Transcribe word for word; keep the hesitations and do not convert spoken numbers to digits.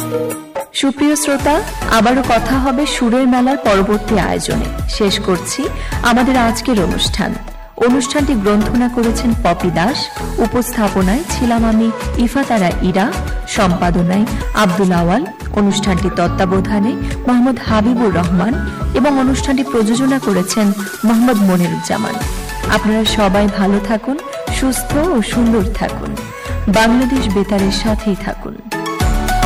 সুপ্রিয় শ্রোতা, আবারও কথা হবে সুরের মেলার পরবর্তী আয়োজনে। শেষ করছি আমাদের আজকের অনুষ্ঠান। অনুষ্ঠানটি গ্রন্থনা করেছেন পপি দাস, উপস্থাপনায় ছিলাম আমি ইফাতারা ইরা, সম্পাদনায় আব্দুল আওয়াল, অনুষ্ঠানটি তত্ত্বাবধানে মোহাম্মদ হাবিবুর রহমান এবং অনুষ্ঠানটি প্রযোজনা করেছেন মোহাম্মদ মনিরুজ্জামান। আপনারা সবাই ভালো থাকুন, সুস্থ ও সুন্দর থাকুন। বাংলাদেশ বেতারের সাথেই থাকুন।